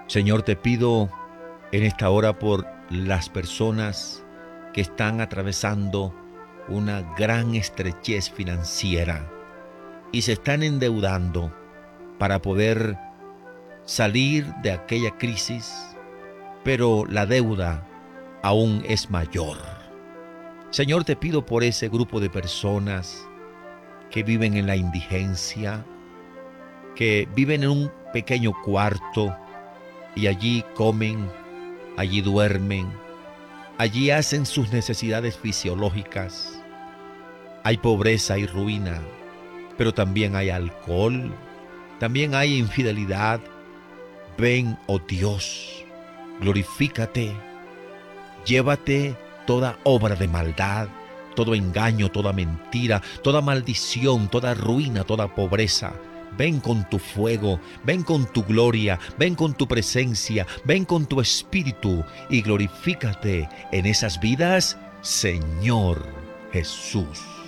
Señor, te pido en esta hora por las personas que están atravesando una gran estrechez financiera y se están endeudando para poder salir de aquella crisis, pero la deuda aún es mayor. Señor, te pido por ese grupo de personas que viven en la indigencia, que viven en un pequeño cuarto y allí comen, allí duermen, allí hacen sus necesidades fisiológicas. Hay pobreza y ruina, pero también hay alcohol, también hay infidelidad. Ven, oh Dios, glorifícate, llévate toda obra de maldad, todo engaño, toda mentira, toda maldición, toda ruina, toda pobreza. Ven con tu fuego, ven con tu gloria, ven con tu presencia, ven con tu espíritu y glorifícate en esas vidas, Señor Jesús.